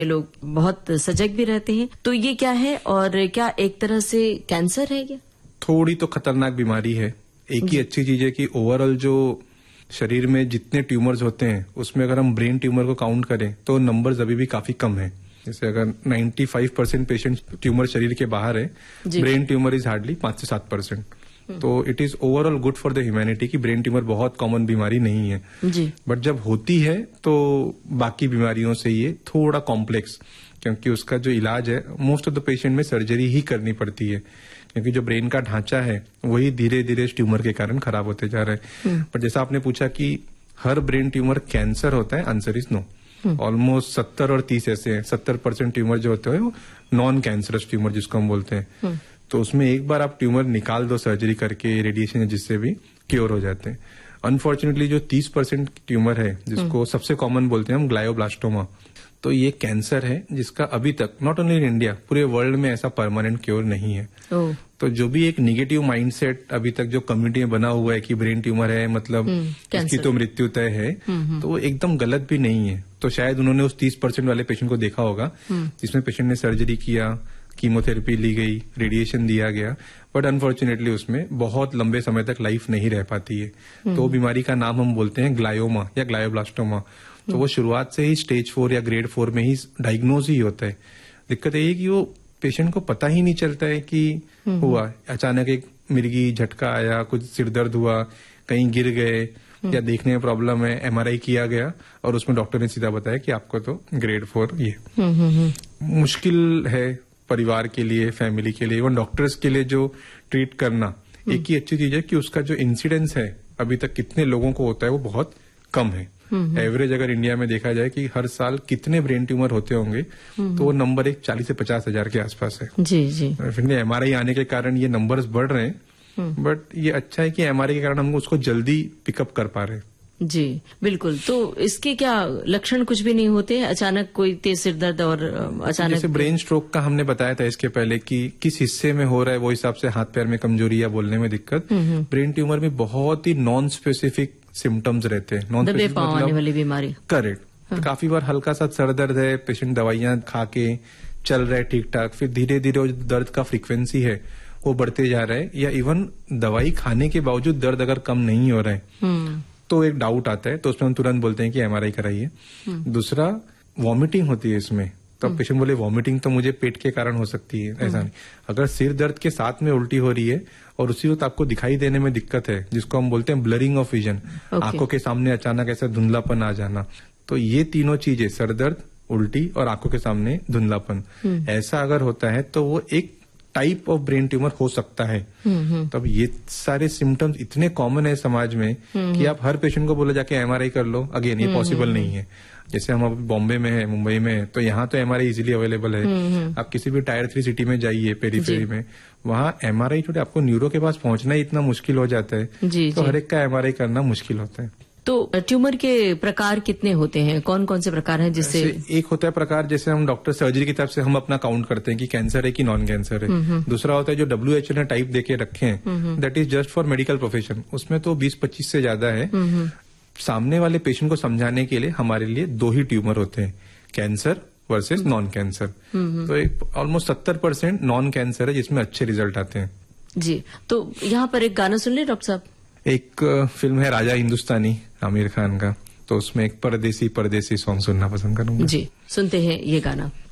लोग बहुत सजग भी रहते हैं। तो ये क्या है और क्या एक तरह से कैंसर है क्या? थोड़ी तो खतरनाक बीमारी है। एक ही अच्छी चीज है कि ओवरऑल जो शरीर में जितने ट्यूमर्स होते हैं उसमें अगर हम ब्रेन ट्यूमर को काउंट करें तो नंबर्स अभी भी काफी कम है। जैसे अगर 95% पेशेंट ट्यूमर शरीर के बाहर है, ब्रेन ट्यूमर इज हार्डली 5 से 7%। तो it is overall good for the humanity कि ब्रेन ट्यूमर बहुत कॉमन बीमारी नहीं है। बट जब होती है तो बाकी बीमारियों से ये थोड़ा कॉम्प्लेक्स, क्योंकि उसका जो इलाज है मोस्ट ऑफ द पेशेंट में सर्जरी ही करनी पड़ती है, क्योंकि जो ब्रेन का ढांचा है वही धीरे धीरे इस ट्यूमर के कारण खराब होते जा रहा है। पर जैसा आपने पूछा कि हर ब्रेन ट्यूमर कैंसर होता है, आंसर इज नो। ऑलमोस्ट 70 और 30 ऐसे हैं। 70% ट्यूमर जो होते हैं वो नॉन कैंसरस ट्यूमर जिसको हम बोलते हैं। तो उसमें एक बार आप ट्यूमर निकाल दो सर्जरी करके, रेडिएशन जिससे भी क्योर हो जाते हैं। अनफॉर्चुनेटली जो 30% ट्यूमर है जिसको सबसे कॉमन बोलते हैं हम ग्लायोब्लास्टोमा, तो ये कैंसर है जिसका अभी तक नॉट ओनली इन इंडिया पूरे वर्ल्ड में ऐसा परमानेंट क्योर नहीं है। तो जो भी एक निगेटिव माइंडसेट अभी तक जो कम्युनिटी में बना हुआ है कि ब्रेन ट्यूमर है मतलब इसकी तो मृत्यु तय है, तो वो एकदम गलत भी नहीं है। तो शायद उन्होंने उस 30% वाले पेशेंट को देखा होगा जिसमें पेशेंट ने सर्जरी किया, कीमोथेरेपी ली गई, रेडिएशन दिया गया, बट अनफॉर्चुनेटली उसमें बहुत लंबे समय तक लाइफ नहीं रह पाती है। तो बीमारी का नाम हम बोलते हैं ग्लायोमा या ग्लायोब्लास्टोमा। तो वो शुरुआत से ही स्टेज 4 या ग्रेड 4 में ही डायग्नोज ही होता है। दिक्कत यही है कि वो पेशेंट को पता ही नहीं चलता है कि हुआ, अचानक एक मिर्गी झटका आया, कुछ सिर दर्द हुआ, कहीं गिर गए या देखने में प्रॉब्लम है, एमआरआई किया गया और उसमें डॉक्टर ने सीधा बताया कि आपको तो ग्रेड 4 ये। मुश्किल है परिवार के लिए, फैमिली के लिए, इवन डॉक्टर्स के लिए जो ट्रीट करना। एक ही अच्छी चीज है कि उसका जो इंसिडेंस है अभी तक कितने लोगों को होता है वो बहुत कम है। एवरेज अगर इंडिया में देखा जाए कि हर साल कितने ब्रेन ट्यूमर होते होंगे तो वो नंबर एक 40 से 50 हजार के आसपास है। फिर एमआरआई आने के कारण ये नंबर्स बढ़ रहे हैं, बट ये अच्छा है कि एमआरआई के कारण हम उसको जल्दी पिकअप कर पा रहे हैं। जी बिल्कुल। तो इसके क्या लक्षण कुछ भी नहीं होते? अचानक कोई तेज सिर दर्द और अचानक जैसे ब्रेन स्ट्रोक का हमने बताया था इसके पहले कि किस हिस्से में हो रहा है वो हिसाब से हाथ पैर में कमजोरी या बोलने में दिक्कत। ब्रेन ट्यूमर में बहुत ही नॉन स्पेसिफिक सिम्टम्स रहते हैं। नॉन स्पेसिफिक मतलब वाली बीमारी। करेक्ट। काफी बार हल्का सा सर दर्द है, पेशेंट दवाइयां खा के चल रहा है ठीक ठाक, फिर धीरे धीरे दर्द का फ्रीक्वेंसी है वो बढ़ते जा रहा है, या इवन दवाई खाने के बावजूद दर्द अगर कम नहीं हो रहा है तो एक डाउट आता है, तो उसमें हम तुरंत बोलते हैं कि एमआरआई कराइए। दूसरा, वॉमिटिंग होती है इसमें, तो पेशेंट बोले वॉमिटिंग तो मुझे पेट के कारण हो सकती है, ऐसा नहीं। अगर सिर दर्द के साथ में उल्टी हो रही है और उसी वक्त आपको दिखाई देने में दिक्कत है, जिसको हम बोलते हैं ब्लरिंग ऑफ विजन, आंखों के सामने अचानक ऐसा धुंधलापन आ जाना, तो ये तीनों चीजें, सर दर्द, उल्टी और आंखों के सामने धुंधलापन, ऐसा अगर होता है तो वो एक टाइप ऑफ ब्रेन ट्यूमर हो सकता है। तो अब ये सारे सिम्टम्स इतने कॉमन है समाज में कि आप हर पेशेंट को बोले जाके एमआरआई कर लो, अगेन ये पॉसिबल नहीं है। जैसे हम अब बॉम्बे में है, मुंबई में है, तो यहाँ तो एमआरआई इजीली अवेलेबल है। आप किसी भी टायर 3 सिटी में जाइए पेरीफेरी में, वहाँ एमआरआई छोटे, आपको न्यूरो के पास पहुंचना ही इतना मुश्किल हो जाता है, तो हर एक का एमआरआई करना मुश्किल होता है। तो ट्यूमर के प्रकार कितने होते हैं, कौन कौन से प्रकार हैं जिससे? एक होता है प्रकार जैसे हम डॉक्टर सर्जरी की तरफ से हम अपना काउंट करते हैं कि कैंसर है कि नॉन कैंसर है। दूसरा होता है जो WHO ने टाइप देके रखे हैं, that is just for medical profession, उसमें तो 20-25 से ज्यादा है। सामने वाले पेशेंट को समझाने के लिए हमारे लिए 2 ही ट्यूमर होते हैं, कैंसर वर्सेस नॉन कैंसर। तो ऑलमोस्ट 70% नॉन कैंसर है जिसमें अच्छे रिजल्ट आते हैं। जी, तो यहाँ पर एक गाना सुन ले डॉक्टर साहब। एक फिल्म है राजा हिंदुस्तानी, आमिर खान का, तो उसमें एक परदेसी परदेसी सॉन्ग सुनना पसंद करूंगा। जी, सुनते हैं ये गाना।